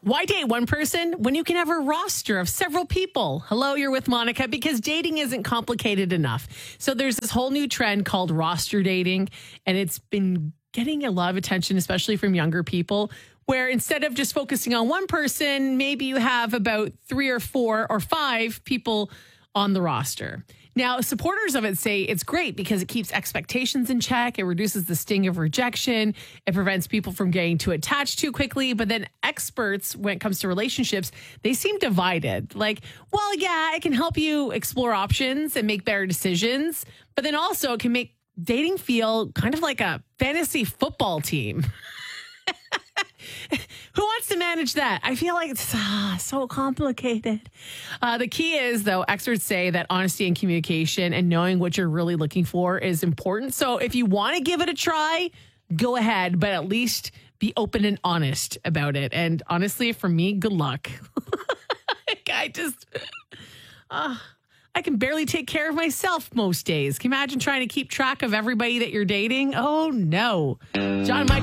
Why date one person when you can have a roster of several people? Hello, you're with Monica, because dating isn't complicated enough. So there's this whole new trend called roster dating, and it's been getting a lot of attention, especially from younger people, where instead of just focusing on one person, maybe you have about 3 or 4 or 5 people on the roster. Now, supporters of it say it's great because it keeps expectations in check. It reduces the sting of rejection. It prevents people from getting too attached too quickly. But then experts, when it comes to relationships, they seem divided. Like, well, yeah, it can help you explore options and make better decisions. But then also it can make dating feel kind of like a fantasy football team. Who wants to manage that? I feel like it's so complicated. The key is, though, experts say that honesty and communication and knowing what you're really looking for is important. So if you want to give it a try, go ahead, but at least be open and honest about it. And honestly, for me, good luck. I can barely take care of myself most days. Can you imagine trying to keep track of everybody that you're dating? Oh, no. John Michael.